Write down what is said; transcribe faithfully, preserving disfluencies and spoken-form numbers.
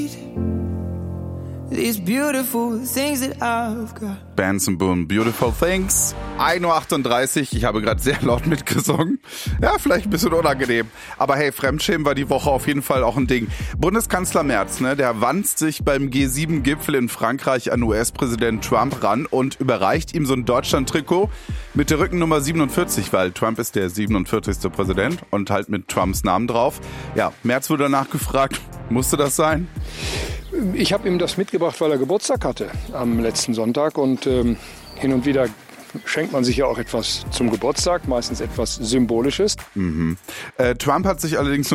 These beautiful things that I've got. Benson Boone, Beautiful Things. ein Uhr achtunddreißig, ich habe gerade sehr laut mitgesungen. Ja, vielleicht ein bisschen unangenehm. Aber hey, Fremdschämen war die Woche auf jeden Fall auch ein Ding. Bundeskanzler Merz, ne, der wandt sich beim G sieben Gipfel in Frankreich an U S-Präsident Trump ran und überreicht ihm so ein Deutschland-Trikot mit der Rückennummer siebenundvierzig, weil Trump ist der siebenundvierzigste Präsident und halt mit Trumps Namen drauf. Ja, Merz wurde danach gefragt, musste das sein? Ich habe ihm das mitgebracht, weil er Geburtstag hatte am letzten Sonntag und ähm, hin und wieder schenkt man sich ja auch etwas zum Geburtstag, meistens etwas Symbolisches. Mhm. Äh, Trump hat sich allerdings